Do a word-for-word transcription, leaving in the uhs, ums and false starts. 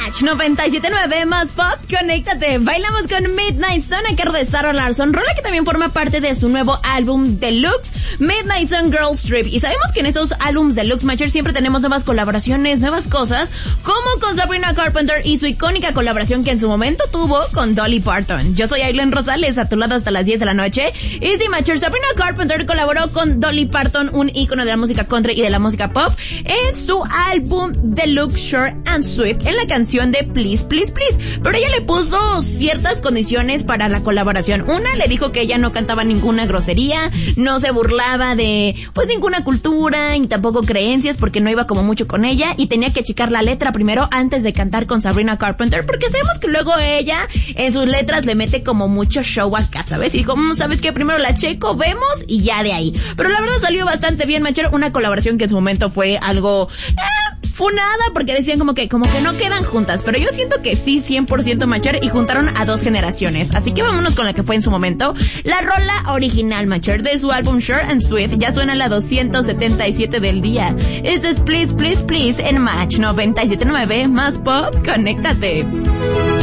Match noventa y siete punto nueve más pop, conéctate. Bailamos con Midnight Sun a cargo de Sarah Larsson, rola que también forma parte de su nuevo álbum Deluxe, Midnight Sun Girls Trip. Y sabemos que en estos álbums Deluxe Matcher siempre tenemos nuevas colaboraciones, nuevas cosas, como con Sabrina Carpenter y su icónica colaboración que en su momento tuvo con Dolly Parton. Yo soy Aileen Rosales, a tu lado hasta las diez de la noche. Y sí, Matcher, Sabrina Carpenter colaboró con Dolly Parton, un ícono de la música country y de la música pop, en su álbum Deluxe Short and Swift, en la canción de Please, Please, Please. Pero ella le puso ciertas condiciones para la colaboración. Una, le dijo que ella no cantaba ninguna grosería, no se burlaba de, pues, ninguna cultura y tampoco creencias, porque no iba como mucho con ella, y tenía que checar la letra primero antes de cantar con Sabrina Carpenter, porque sabemos que luego ella en sus letras le mete como mucho show acá, ¿sabes? Y dijo, mmm, ¿sabes qué? Primero la checo, vemos y ya de ahí. Pero la verdad salió bastante bien, Machero, una colaboración que en su momento fue algo eh, funada, porque decían como que como que no quedan juntas, pero yo siento que sí, cien por ciento Macher, y juntaron a dos generaciones. Así que vámonos con la que fue en su momento la rola original, Macher, de su álbum Short and Swift. Ya suena la doscientos setenta y siete del día. Esto es Please, Please, Please en Match noventa y siete punto nueve más pop, conéctate.